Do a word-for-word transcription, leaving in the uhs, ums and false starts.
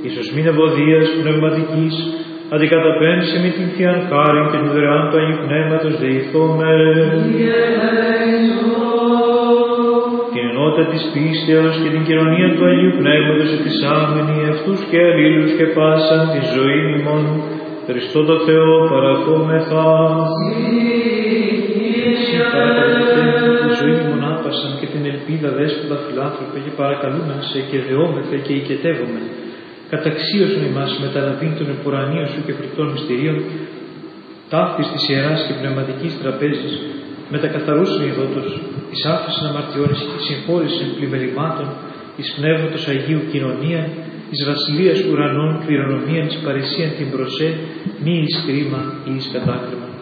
ίσως μην ευωδίας πνευματικής, αντικαταπέμψε με την Θείαν χάριν και την δωρεάν του Αγίου Πνεύματος δεηθώμε. Την ενότητα της πίστεως και την κοινωνία του Αγίου Πνεύματος ετισάμενοι αυτούς και αλλήλους και πάσαν τη ζωή ημών, Χριστό το Θεό παραθόμεθα. Παρακαλούμε τη ζωή ημών άπασαν και την ελπίδα δέσποτα φιλάνθρωπε και παρακαλούμεν σε και δεόμεθα και οικετεύομαι. Καταξίωσον ημάς με τα λαβήν των επουρανίων σου και φρικτών μυστηρίων, ταύτης της ιεράς και πνευματικής τραπέζης, με τα καθαρούς συνειδότους, της άφησης αμαρτιώνης και συγχώρησης πλημελημάτων, εις πνεύματος Αγίου κοινωνία, εις βασιλείας ουρανών κληρονομίαν, εις παρησίαν την προσέ, μη εις κρίμα ή εις κατάκριμα.